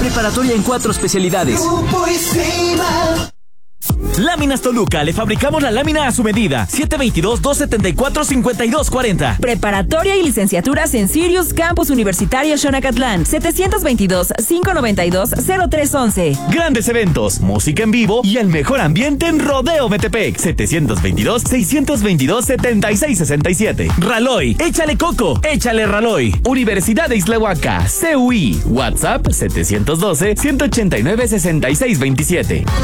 preparatoria en 4 especialidades. Grupo ISIMA. Láminas Toluca, le fabricamos la lámina a su medida. 722-274-5240. Preparatoria y licenciaturas en Sirius Campus Universitario Xonacatlán. 722-592-0311. Grandes eventos, música en vivo y el mejor ambiente en Rodeo Metepec. 722-622-7667. Raloy, échale coco, échale Raloy. Universidad de Islahuaca, CUI. WhatsApp 712-189-6627.